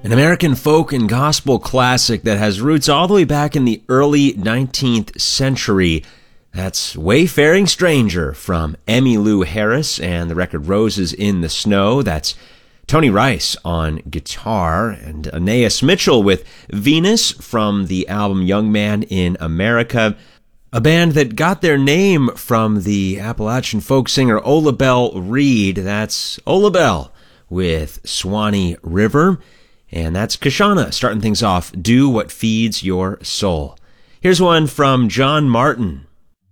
An American folk and gospel classic that has roots all the way back in the early 19th century. That's Wayfaring Stranger from Emmylou Harris and the record Roses in the Snow. That's Tony Rice on guitar and Anais Mitchell with Venus from the album Young Man in America. A band that got their name from the Appalachian folk singer Ola Belle Reed. That's Ola Belle with Swanee River. And that's Kashana starting things off, Do What Feeds Your Soul. Here's one from John Martin.